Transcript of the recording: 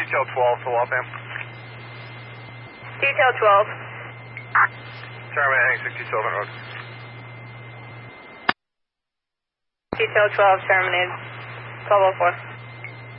Detail 12 to Waltham. Detail 12. Terminating 60 Sylvan Road. Detail 12 terminated. 1204.